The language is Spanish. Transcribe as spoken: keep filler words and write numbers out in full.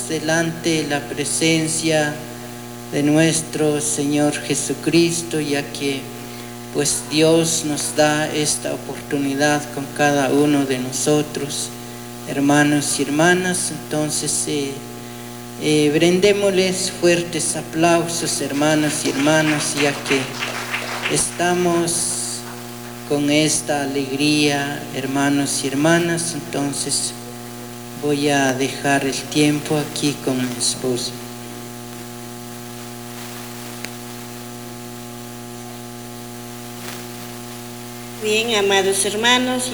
delante la presencia de nuestro Señor Jesucristo, ya que pues Dios nos da esta oportunidad con cada uno de nosotros, hermanos y hermanas. Entonces eh, eh, brindémosles fuertes aplausos, hermanos y hermanas, ya que estamos con esta alegría, hermanos y hermanas. Entonces voy a dejar el tiempo aquí con mi esposo. Bien, amados hermanos.